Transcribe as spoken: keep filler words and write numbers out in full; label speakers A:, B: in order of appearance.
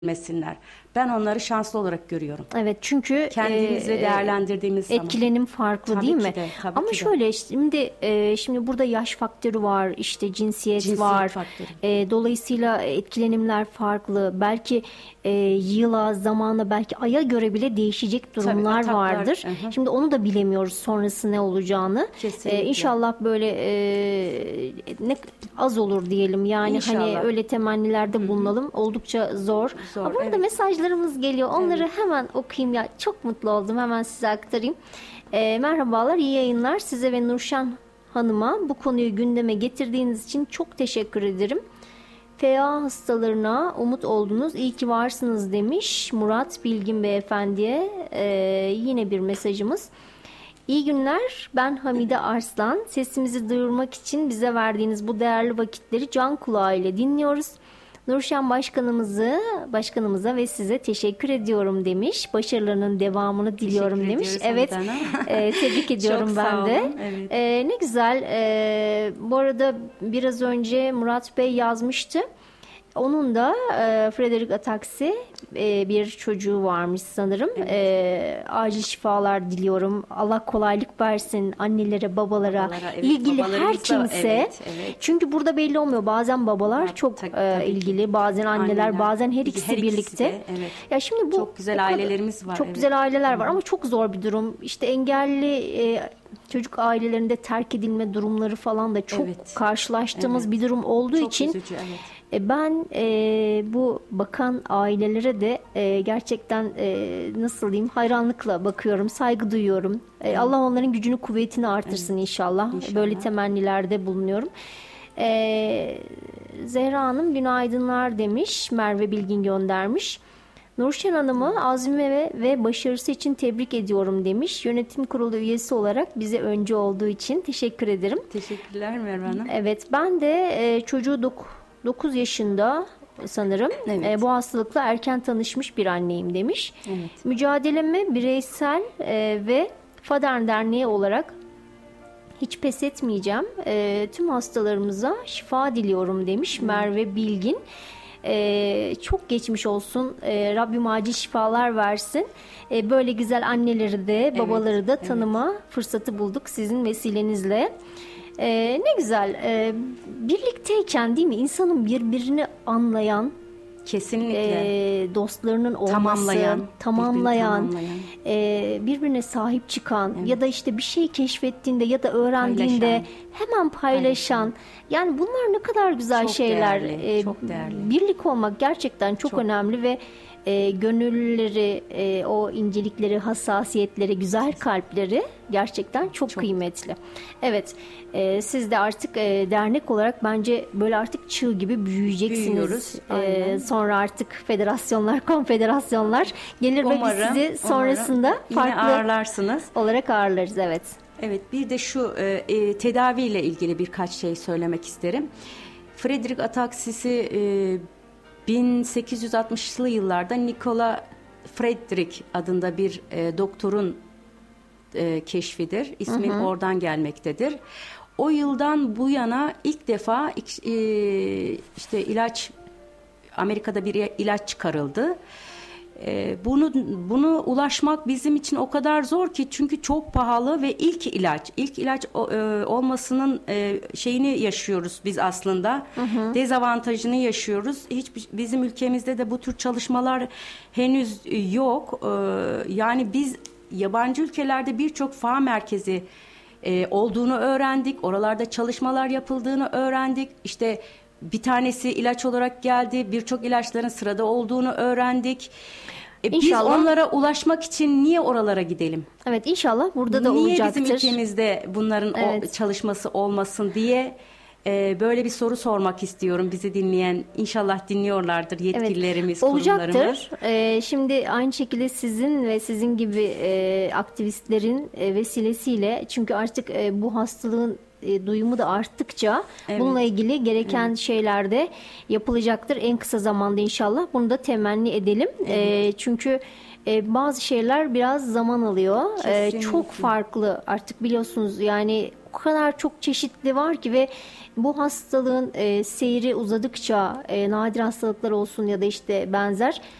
A: mesinler. Ben onları şanslı olarak görüyorum.
B: Evet, çünkü
A: Kendimizi
B: e,
A: değerlendirdiğimiz zaman.
B: etkilenim farklı
A: Tabii
B: değil
A: ki
B: mi?
A: de, tabii
B: Ama
A: ki de.
B: şöyle şimdi e, şimdi burada yaş faktörü var, işte cinsiyet,
A: Cinsiyet
B: var.
A: faktörü.
B: E, dolayısıyla etkilenimler farklı. Belki e, yıla, zamana, belki aya göre bile değişecek durumlar
A: ataklar,
B: vardır.
A: hı hı.
B: Şimdi onu da bilemiyoruz sonrası ne olacağını.
A: Kesinlikle.
B: E, İnşallah böyle e, ne az olur diyelim. Yani hani
A: İnşallah.
B: öyle temennilerde bulunalım. Oldukça zor.
A: Zor,
B: Ama burada
A: evet.
B: mesajlarımız geliyor. Onları hemen okuyayım ya. Çok mutlu oldum. Hemen size aktarayım. E, merhabalar, iyi yayınlar. Size ve Nurşen Hanım'a bu konuyu gündeme getirdiğiniz için çok teşekkür ederim. F A hastalarına umut oldunuz. İyi ki varsınız demiş Murat Bilgin Beyefendi'ye. E, yine bir mesajımız. İyi günler. Ben Hamide Arslan. Sesimizi duyurmak için bize verdiğiniz bu değerli vakitleri can kulağıyla dinliyoruz. Nurşen Başkanımızı, başkanımıza ve size teşekkür ediyorum demiş. Başarılarının devamını diliyorum
A: Teşekkür
B: demiş.
A: ediyoruz
B: Evet,
A: Hamide Hanım.
B: e, tebrik ediyorum
A: Çok
B: ben
A: sağ
B: de.
A: olun, evet.
B: E, ne güzel. E, bu arada biraz önce Murat Bey yazmıştı. Onun da e, Frederick Ataksi e, bir çocuğu varmış sanırım.
A: Evet.
B: E, acil şifalar diliyorum. Allah kolaylık versin annelere, babalara,
A: Babalara, evet,
B: ilgili her
A: babalarımız da-
B: kimse.
A: evet, evet.
B: Çünkü burada belli olmuyor. Bazen babalar
A: Tabii,
B: çok
A: tabii,
B: e,
A: tabii ki.
B: ilgili, bazen anneler,
A: Anneler.
B: bazen her ikisi
A: Her ikisi
B: birlikte.
A: de, evet.
B: Ya şimdi bu
A: Çok güzel
B: o kadar-
A: ailelerimiz var,
B: Çok
A: evet.
B: güzel aileler var ama çok zor bir durum. İşte engelli e, çocuk ailelerinde terk edilme durumları falan da çok
A: Evet.
B: karşılaştığımız
A: Evet.
B: bir durum olduğu
A: Çok
B: için
A: üzücü, evet.
B: e, Ben e, bu bakan ailelere de e, gerçekten e, nasıl diyeyim hayranlıkla bakıyorum, saygı duyuyorum. E, Allah onların gücünü, kuvvetini artırsın inşallah.
A: İnşallah.
B: Böyle temennilerde bulunuyorum. E, Zehra Hanım günaydınlar demiş, Merve Bilgin göndermiş. Nurşen Hanım'ı azmi ve, ve başarısı için tebrik ediyorum demiş. Yönetim kurulu üyesi olarak bize öncü olduğu için teşekkür ederim.
A: Teşekkürler Merve Hanım.
B: Evet, ben de e, çocuğu dokuz yaşında sanırım
A: Evet.
B: e, bu hastalıkla erken tanışmış bir anneyim demiş.
A: Evet.
B: Mücadelemi bireysel e, ve Fadern Derneği olarak hiç pes etmeyeceğim. E, tüm hastalarımıza şifa diliyorum demiş Merve Bilgin. E, çok geçmiş olsun. E, Rabbim acil şifalar versin. E, böyle güzel anneleri de babaları da
A: evet.
B: tanıma fırsatı bulduk sizin vesilenizle. Ee, ne güzel. Ee, birlikteyken değil mi? İnsanın birbirini anlayan,
A: Kesinlikle.
B: e, dostlarının olması,
A: Tamamlayan,
B: tamamlayan,
A: birbirini tamamlayan.
B: e, birbirine sahip çıkan ya da işte bir şey keşfettiğinde ya da öğrendiğinde
A: Paylaşan.
B: hemen paylaşan. Yani bunlar ne kadar güzel
A: Çok
B: şeyler.
A: değerli,
B: E,
A: çok değerli.
B: Birlik olmak gerçekten çok,
A: Çok.
B: önemli ve e, gönüllüleri, e, o incelikleri, hassasiyetleri, güzel kalpleri gerçekten çok,
A: Çok.
B: kıymetli. Evet, e, siz de artık e, dernek olarak bence böyle artık çığ gibi büyüyeceksiniz.
A: Büyüyoruz,
B: E,
A: aynen.
B: sonra artık federasyonlar, konfederasyonlar gelir ve biz sizi sonrasında
A: umarım yine
B: farklı
A: ağırlarsınız.
B: olarak ağırlarız. Evet.
A: Evet, bir de şu e, e, tedaviyle ilgili birkaç şey söylemek isterim. Frederick Ataksis'i e, bin sekiz yüz altmışlı yıllarda Nikola Friedrich adında bir e, doktorun e, keşfidir. İsmi oradan gelmektedir. O yıldan bu yana ilk defa e, işte ilaç Amerika'da bir ilaç çıkarıldı. E, bunu bunu ulaşmak bizim için o kadar zor ki çünkü çok pahalı ve ilk ilaç, ilk ilaç e, olmasının e, şeyini yaşıyoruz biz aslında. Hı hı. Dezavantajını yaşıyoruz. Hiç bizim ülkemizde de bu tür çalışmalar henüz yok. E, yani biz yabancı ülkelerde birçok F A merkezi e, olduğunu öğrendik. Oralarda çalışmalar yapıldığını öğrendik. İşte bir tanesi ilaç olarak geldi. Birçok ilaçların sırada olduğunu öğrendik. E, biz
B: İnşallah.
A: onlara ulaşmak için niye oralara gidelim?
B: Evet, inşallah burada da
A: Niye
B: olacaktır.
A: bizim ülkemizde bunların
B: Evet.
A: o çalışması olmasın diye e, böyle bir soru sormak istiyorum bizi dinleyen. İnşallah dinliyorlardır yetkililerimiz,
B: evet,
A: kurumlarımız.
B: olacaktır. Ee, şimdi aynı şekilde sizin ve sizin gibi e, aktivistlerin e, vesilesiyle çünkü artık e, bu hastalığın e, duyumu da arttıkça
A: Evet.
B: bununla ilgili gereken şeyler de yapılacaktır en kısa zamanda inşallah. Bunu da temenni edelim. E, çünkü e, bazı şeyler biraz zaman alıyor. E,
A: Kesinlikle.
B: çok farklı artık biliyorsunuz yani kadar çok çeşitli var ki ve bu hastalığın e, seyri uzadıkça e, nadir hastalıklar olsun ya da işte benzer